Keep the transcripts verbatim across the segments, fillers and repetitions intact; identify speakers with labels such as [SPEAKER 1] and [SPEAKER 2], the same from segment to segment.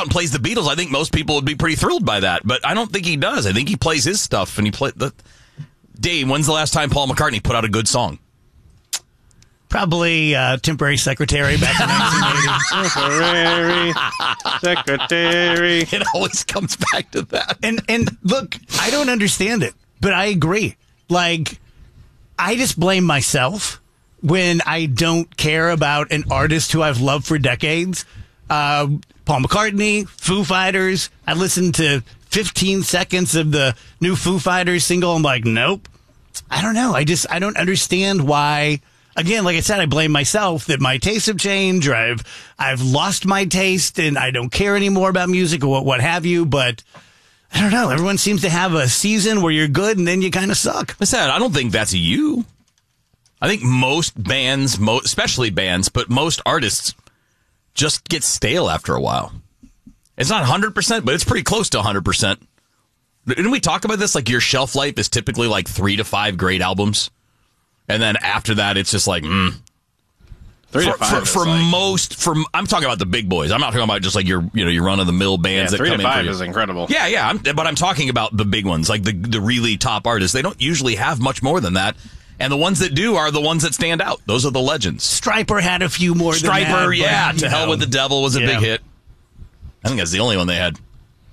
[SPEAKER 1] out and plays the Beatles, I think most people would be pretty thrilled by that. But I don't think he does. I think he plays his stuff, and he play the. Dave, when's the last time Paul McCartney put out a good song?
[SPEAKER 2] Probably uh, Temporary Secretary back in nineteen eighty.
[SPEAKER 3] Temporary Secretary.
[SPEAKER 1] It always comes back to that.
[SPEAKER 2] And and look, I don't understand it, but I agree. Like, I just blame myself when I don't care about an artist who I've loved for decades. Uh, Paul McCartney, Foo Fighters. I listened to fifteen seconds of the new Foo Fighters single. I'm like, nope. I don't know. I just, I don't understand why. Again, like I said, I blame myself that my tastes have changed, or I've, I've lost my taste and I don't care anymore about music or what, what have you. But I don't know. Everyone seems to have a season where you're good and then you kind of suck.
[SPEAKER 1] I said, I don't think that's you. I think most bands, mo- especially bands, but most artists just get stale after a while. It's not one hundred percent, but it's pretty close to one hundred percent. Didn't we talk about this? Like, your shelf life is typically like three to five great albums. And then after that, it's just like, mm.
[SPEAKER 3] Three
[SPEAKER 1] for,
[SPEAKER 3] to five
[SPEAKER 1] for, for
[SPEAKER 3] like,
[SPEAKER 1] most, for I'm talking about the big boys. I'm not talking about just like your, you know, your run of the mill bands
[SPEAKER 3] yeah,
[SPEAKER 1] that
[SPEAKER 3] three
[SPEAKER 1] come
[SPEAKER 3] to
[SPEAKER 1] in.
[SPEAKER 3] five
[SPEAKER 1] for you.
[SPEAKER 3] is incredible.
[SPEAKER 1] Yeah, yeah. I'm, but I'm talking about the big ones, like the the really top artists. They don't usually have much more than that, and the ones that do are the ones that stand out. Those are the legends.
[SPEAKER 2] Stryper had a few more.
[SPEAKER 1] Striper,
[SPEAKER 2] than that,
[SPEAKER 1] yeah.
[SPEAKER 2] but,
[SPEAKER 1] To Hell
[SPEAKER 2] know.
[SPEAKER 1] with the Devil was a
[SPEAKER 2] Yeah.
[SPEAKER 1] big hit. I think that's the only one they had.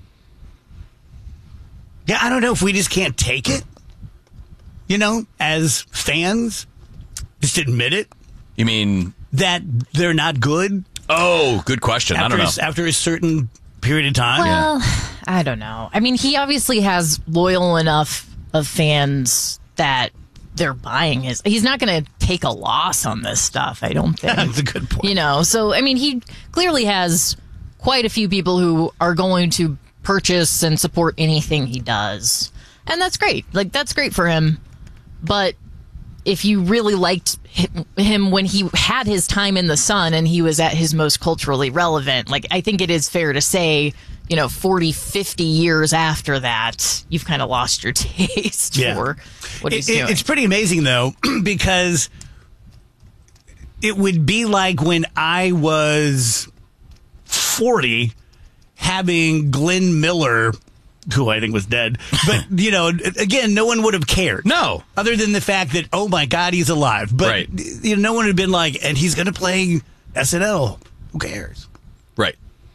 [SPEAKER 2] Yeah, I don't know if we just can't take it. You know, as fans, just admit it.
[SPEAKER 1] You mean
[SPEAKER 2] that they're not good?
[SPEAKER 1] Oh, good question.
[SPEAKER 2] After
[SPEAKER 1] I don't know.
[SPEAKER 2] A, after a certain period of time?
[SPEAKER 4] Well, yeah. I don't know. I mean, he obviously has loyal enough of fans that they're buying his. He's not going to take a loss on this stuff, I don't think.
[SPEAKER 2] That's a good point.
[SPEAKER 4] You know, so, I mean, he clearly has quite a few people who are going to purchase and support anything he does. And that's great. Like, that's great for him. But if you really liked him when he had his time in the sun and he was at his most culturally relevant, like, I think it is fair to say, you know, forty, fifty years after that, you've kind of lost your taste
[SPEAKER 2] Yeah.
[SPEAKER 4] for what he's
[SPEAKER 2] it,
[SPEAKER 4] doing.
[SPEAKER 2] It's pretty amazing, though, because it would be like when I was forty having Glenn Miller, who I think was dead. But, you know, again, no one would have cared.
[SPEAKER 1] No.
[SPEAKER 2] Other than the fact that, oh, my God, he's alive. But,
[SPEAKER 1] Right.
[SPEAKER 2] you know, no one would have been like, and he's going to play S N L. Who cares?
[SPEAKER 1] Right.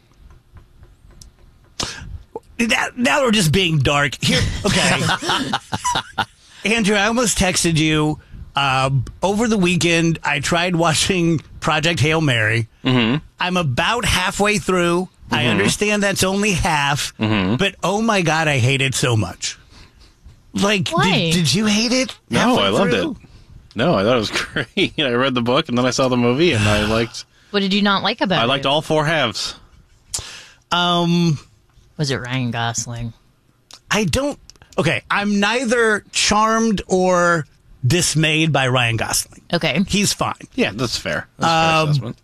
[SPEAKER 2] Now, now we're just being dark. Here, okay. Andrew, I almost texted you. Uh, over the weekend, I tried watching Project Hail Mary.
[SPEAKER 3] Mm-hmm.
[SPEAKER 2] I'm about halfway through. Mm-hmm. I understand that's only half,
[SPEAKER 3] mm-hmm.
[SPEAKER 2] but oh my God, I hate it so much. Like, did, did you hate it?
[SPEAKER 3] No,
[SPEAKER 2] halfway
[SPEAKER 3] I loved
[SPEAKER 2] through?
[SPEAKER 3] it. No, I thought it was great. I read the book and then I saw the movie and I liked.
[SPEAKER 4] What did you not like about it?
[SPEAKER 3] I liked all four halves.
[SPEAKER 2] Um,
[SPEAKER 4] was it Ryan Gosling?
[SPEAKER 2] I don't. Okay, I'm neither charmed or dismayed by Ryan Gosling.
[SPEAKER 4] Okay,
[SPEAKER 2] he's fine.
[SPEAKER 3] Yeah, that's fair. That's a fair
[SPEAKER 2] um,
[SPEAKER 3] assessment.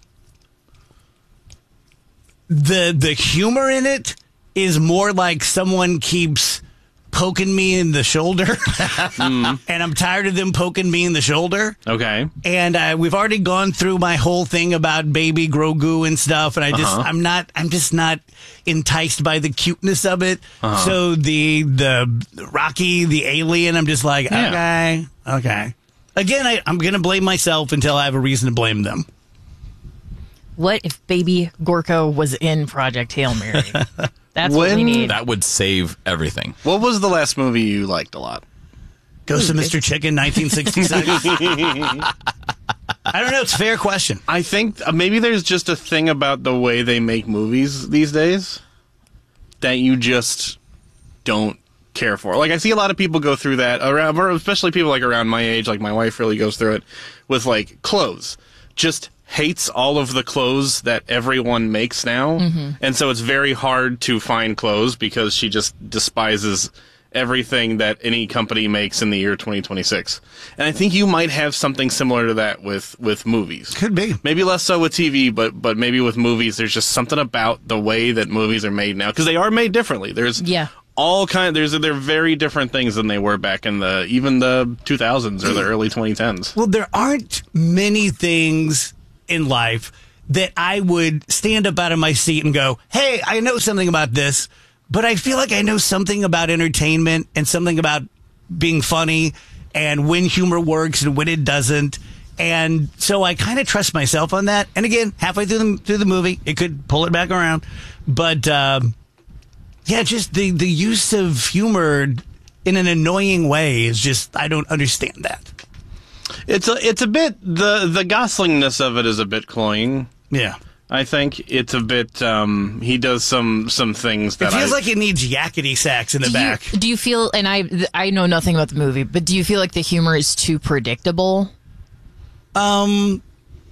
[SPEAKER 2] The the humor in it is more like someone keeps poking me in the shoulder, mm. and I'm tired of them poking me in the shoulder.
[SPEAKER 3] Okay.
[SPEAKER 2] And uh, we've already gone through my whole thing about Baby Grogu and stuff, and I just
[SPEAKER 3] Uh-huh.
[SPEAKER 2] I'm not I'm just not enticed by the cuteness of it.
[SPEAKER 3] Uh-huh.
[SPEAKER 2] So the the Rocky the alien, I'm just like
[SPEAKER 3] Yeah.
[SPEAKER 2] okay, okay. Again, I, I'm gonna blame myself until I have a reason to blame them.
[SPEAKER 4] What if Baby Gorko was in Project Hail Mary? That's what we need.
[SPEAKER 1] That would save everything.
[SPEAKER 3] What was the last movie you liked a lot?
[SPEAKER 2] Ghost of Mister Chicken, nineteen sixty-six. I don't know. It's a fair question.
[SPEAKER 3] I think uh, maybe there's just a thing about the way they make movies these days that you just don't care for. Like, I see a lot of people go through that, around, especially people like around my age, like my wife really goes through it, with like clothes. Just hates all of the clothes that everyone makes now.
[SPEAKER 4] Mm-hmm.
[SPEAKER 3] And so it's very hard to find clothes because she just despises everything that any company makes in the year twenty twenty-six. And I think you might have something similar to that with, with movies.
[SPEAKER 2] Could be.
[SPEAKER 3] Maybe less so with T V, but but maybe with movies, there's just something about the way that movies are made now. Because they are made differently. There's
[SPEAKER 4] yeah.
[SPEAKER 3] all kind. There's they're very different things than they were back in the even the two thousands or the early twenty tens.
[SPEAKER 2] Well, there aren't many things in life that I would stand up out of my seat and go, hey, I know something about this, but I feel like I know something about entertainment and something about being funny and when humor works and when it doesn't. And so I kind of trust myself on that. And again, halfway through the, through the movie, it could pull it back around. But, um, yeah, just the, the use of humor in an annoying way is just, I don't understand that.
[SPEAKER 3] It's a, it's a bit, the, the Goslingness of it is a bit cloying.
[SPEAKER 2] Yeah.
[SPEAKER 3] I think it's a bit, um, he does some, some things that
[SPEAKER 2] It feels
[SPEAKER 3] I,
[SPEAKER 2] like it needs yakety sax in the
[SPEAKER 4] do
[SPEAKER 2] back.
[SPEAKER 4] You, do you feel, and I, I know nothing about the movie, but do you feel like the humor is too predictable?
[SPEAKER 2] Um,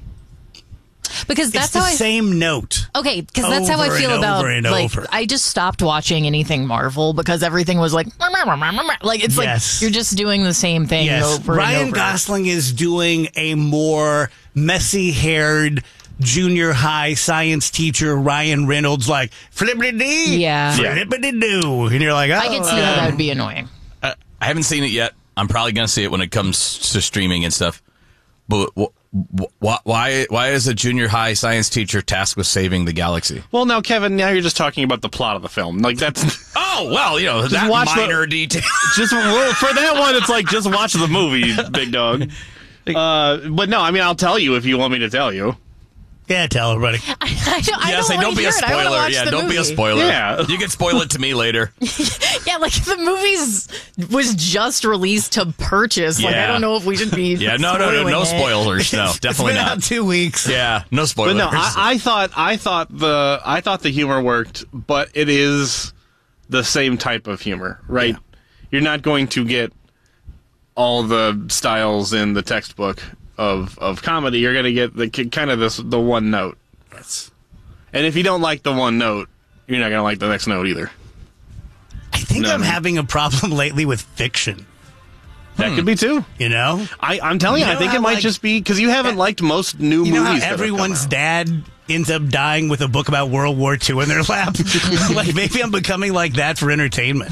[SPEAKER 4] Because that's
[SPEAKER 2] it's the
[SPEAKER 4] how I
[SPEAKER 2] same note.
[SPEAKER 4] Okay, because that's how I
[SPEAKER 2] Over
[SPEAKER 4] feel
[SPEAKER 2] and
[SPEAKER 4] about
[SPEAKER 2] over and
[SPEAKER 4] like
[SPEAKER 2] over.
[SPEAKER 4] I just stopped watching anything Marvel because everything was like like it's
[SPEAKER 2] Yes.
[SPEAKER 4] like you're just doing the same thing
[SPEAKER 2] Yes,
[SPEAKER 4] over
[SPEAKER 2] Ryan
[SPEAKER 4] and over.
[SPEAKER 2] Gosling is doing a more messy-haired junior high science teacher, Ryan Reynolds, like flippity-dee,
[SPEAKER 4] Yeah.
[SPEAKER 2] flippity-doo. And you're like, oh.
[SPEAKER 4] I could see how that would be annoying.
[SPEAKER 1] Uh, I haven't seen it yet. I'm probably going to see it when it comes to streaming and stuff. But wh- wh- why why is a junior high science teacher tasked with saving the galaxy?
[SPEAKER 3] well, now, Kevin, now you're just talking about the plot of the film. Like, that's,
[SPEAKER 1] Oh, well, you know, that
[SPEAKER 3] watch the-
[SPEAKER 1] minor detail.
[SPEAKER 3] just, well, for that one, it's like, just watch the movie, big dog. Uh, but no, I mean, I'll tell you if you want me to tell you.
[SPEAKER 2] Yeah, tell everybody.
[SPEAKER 4] I, I don't, I
[SPEAKER 1] Yeah,
[SPEAKER 4] don't,
[SPEAKER 1] say,
[SPEAKER 4] wanna
[SPEAKER 1] don't be
[SPEAKER 4] hear
[SPEAKER 1] a
[SPEAKER 4] it. I wanna
[SPEAKER 1] spoiler.
[SPEAKER 4] watch
[SPEAKER 1] Yeah,
[SPEAKER 4] the
[SPEAKER 1] don't be a
[SPEAKER 4] movie.
[SPEAKER 1] spoiler.
[SPEAKER 3] Yeah.
[SPEAKER 1] You can spoil it to me later.
[SPEAKER 4] Yeah, like the movie's was just released to purchase. Like I
[SPEAKER 1] Yeah.
[SPEAKER 4] don't know if we should be.
[SPEAKER 1] Yeah, no, no, no, no
[SPEAKER 4] spoiling it.
[SPEAKER 1] spoilers. No, definitely
[SPEAKER 2] it's been
[SPEAKER 1] not.
[SPEAKER 2] out two weeks.
[SPEAKER 1] Yeah, no
[SPEAKER 3] But
[SPEAKER 1] spoilers.
[SPEAKER 3] no, I, I thought, I thought the, I thought the humor worked, but it is the same type of humor, right? You're not going to get all the styles in the textbook of, of comedy. You're going to get the kind of this, the one note.
[SPEAKER 2] Yes.
[SPEAKER 3] And if you don't like the one note, you're not going to like the next note either.
[SPEAKER 2] I think
[SPEAKER 3] No,
[SPEAKER 2] I'm
[SPEAKER 3] no.
[SPEAKER 2] having a problem lately with fiction.
[SPEAKER 3] That could be too.
[SPEAKER 2] You know?
[SPEAKER 3] I, I'm telling you,
[SPEAKER 2] You
[SPEAKER 3] I
[SPEAKER 2] know
[SPEAKER 3] think
[SPEAKER 2] how,
[SPEAKER 3] it might
[SPEAKER 2] like-
[SPEAKER 3] just be because you haven't liked most new
[SPEAKER 2] You know
[SPEAKER 3] movies.
[SPEAKER 2] how
[SPEAKER 3] that have come
[SPEAKER 2] everyone's
[SPEAKER 3] out.
[SPEAKER 2] dad ends up dying with a book about World War Two in their lap? Like, maybe I'm becoming like that for entertainment.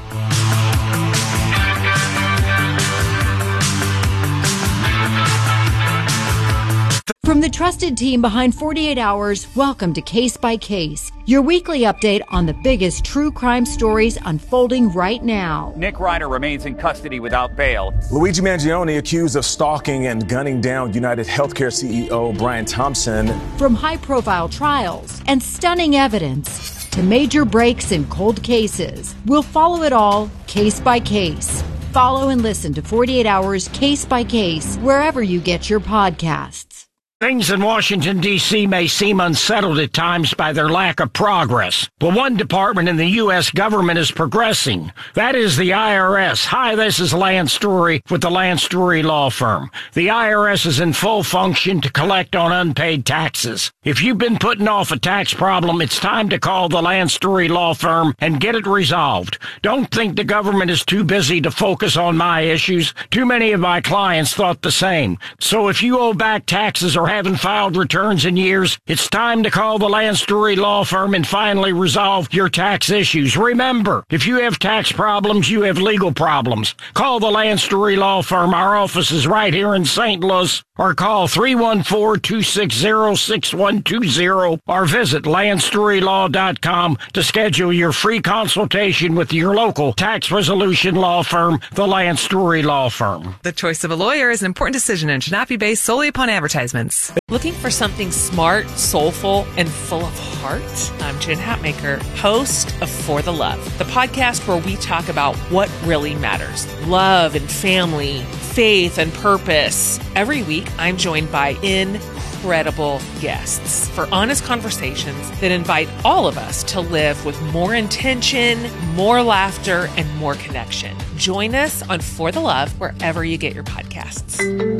[SPEAKER 5] From the trusted team behind forty-eight hours, welcome to Case by Case, your weekly update on the biggest true crime stories unfolding right now.
[SPEAKER 6] Nick Reiner remains in custody without bail.
[SPEAKER 7] Luigi Mangione accused of stalking and gunning down United Healthcare C E O Brian Thompson.
[SPEAKER 5] From high-profile trials and stunning evidence to major breaks in cold cases, we'll follow it all case by case. Follow and listen to forty-eight hours Case by Case wherever you get your podcasts.
[SPEAKER 8] Things in Washington, D C may seem unsettled at times by their lack of progress, but one department in the U S government is progressing. That is the I R S. Hi, this is Lance Story with the Lance Story Law Firm. The I R S is in full function to collect on unpaid taxes. If you've been putting off a tax problem, it's time to call the Lance Story Law Firm and get it resolved. Don't think the government is too busy to focus on my issues. Too many of my clients thought the same. So if you owe back taxes or haven't filed returns in years, it's time to call the Lance Story Law Firm and finally resolve your tax issues. Remember, if you have tax problems, you have legal problems. Call the Lance Story Law Firm. Our office is right here in Saint Louis. Or call three one four, two six zero, six one two zero or visit lance story law dot com to schedule your free consultation with your local tax resolution law firm, the Lance Story Law Firm.
[SPEAKER 9] The choice of a lawyer is an important decision and should not be based solely upon advertisements. Looking for something smart, soulful, and full of heart? I'm Jen Hatmaker, host of For the Love, the podcast where we talk about what really matters. Love and family, faith and purpose. Every week, I'm joined by incredible guests for honest conversations that invite all of us to live with more intention, more laughter, and more connection. Join us on For the Love wherever you get your podcasts.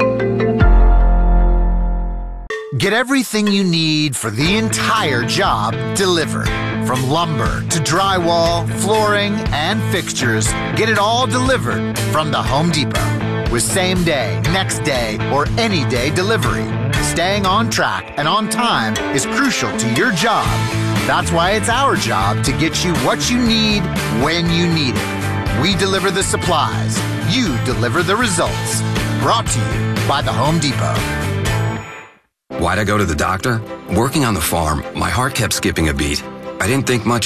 [SPEAKER 10] Get everything you need for the entire job delivered. From lumber to drywall, flooring, and fixtures, get it all delivered from the Home Depot. With same day, next day, or any day delivery, staying on track and on time is crucial to your job. That's why it's our job to get you what you need when you need it. We deliver the supplies. You deliver the results. Brought to you by the Home Depot.
[SPEAKER 11] Why'd I go to the doctor? Working on the farm, my heart kept skipping a beat. I didn't think much